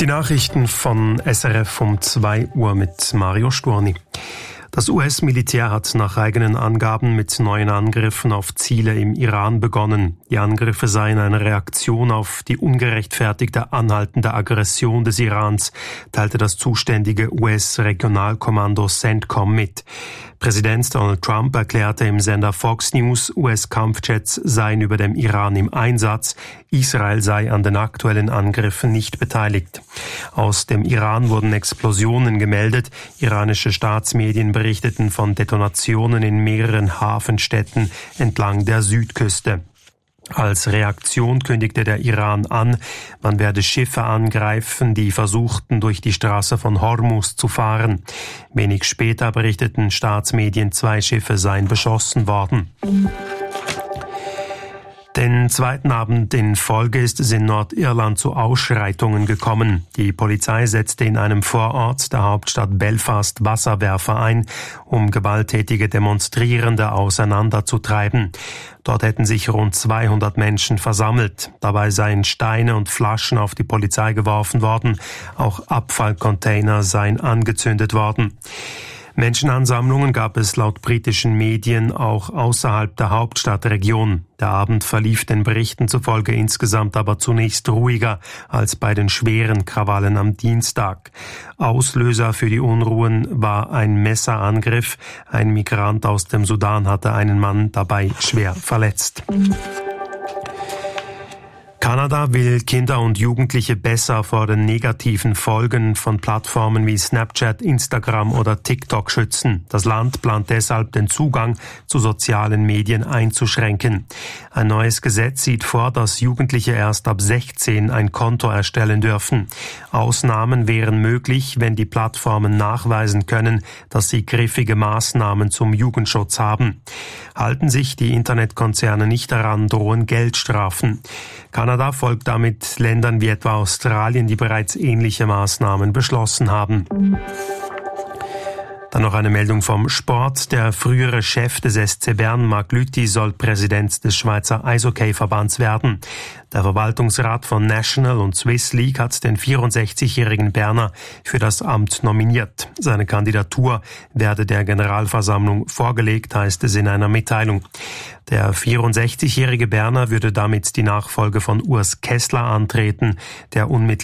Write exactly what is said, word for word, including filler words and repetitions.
Die Nachrichten von S R F um zwei Uhr mit Mario Storni. Das U S-Militär hat nach eigenen Angaben mit neuen Angriffen auf Ziele im Iran begonnen. Die Angriffe seien eine Reaktion auf die ungerechtfertigte anhaltende Aggression des Irans, teilte das zuständige U S-Regionalkommando CENTCOM mit. Präsident Donald Trump erklärte im Sender Fox News, U S-Kampfjets seien über dem Iran im Einsatz, Israel sei an den aktuellen Angriffen nicht beteiligt. Aus dem Iran wurden Explosionen gemeldet, iranische Staatsmedien berichteten von Detonationen in mehreren Hafenstädten entlang der Südküste. Als Reaktion kündigte der Iran an, man werde Schiffe angreifen, die versuchten, durch die Straße von Hormuz zu fahren. Wenig später berichteten Staatsmedien, zwei Schiffe seien beschossen worden. Den zweiten Abend in Folge ist es in Nordirland zu Ausschreitungen gekommen. Die Polizei setzte in einem Vorort der Hauptstadt Belfast Wasserwerfer ein, um gewalttätige Demonstrierende auseinanderzutreiben. Dort hätten sich rund zweihundert Menschen versammelt. Dabei seien Steine und Flaschen auf die Polizei geworfen worden. Auch Abfallcontainer seien angezündet worden. Menschenansammlungen gab es laut britischen Medien auch außerhalb der Hauptstadtregion. Der Abend verlief den Berichten zufolge insgesamt aber zunächst ruhiger als bei den schweren Krawallen am Dienstag. Auslöser für die Unruhen war ein Messerangriff. Ein Migrant aus dem Sudan hatte einen Mann dabei schwer verletzt. Kanada will Kinder und Jugendliche besser vor den negativen Folgen von Plattformen wie Snapchat, Instagram oder TikTok schützen. Das Land plant deshalb, den Zugang zu sozialen Medien einzuschränken. Ein neues Gesetz sieht vor, dass Jugendliche erst ab sechzehn ein Konto erstellen dürfen. Ausnahmen wären möglich, wenn die Plattformen nachweisen können, dass sie griffige Maßnahmen zum Jugendschutz haben. Halten sich die Internetkonzerne nicht daran, drohen Geldstrafen. Kanada folgt damit Ländern wie etwa Australien, die bereits ähnliche Maßnahmen beschlossen haben. Dann noch eine Meldung vom Sport. Der frühere Chef des S C Bern, Marc Lüthi, soll Präsident des Schweizer Eishockey-Verbands werden. Der Verwaltungsrat von National und Swiss League hat den vierundsechzigjährigen Berner für das Amt nominiert. Seine Kandidatur werde der Generalversammlung vorgelegt, heißt es in einer Mitteilung. Der vierundsechzigjährige Berner würde damit die Nachfolge von Urs Kessler antreten, der unmittelbar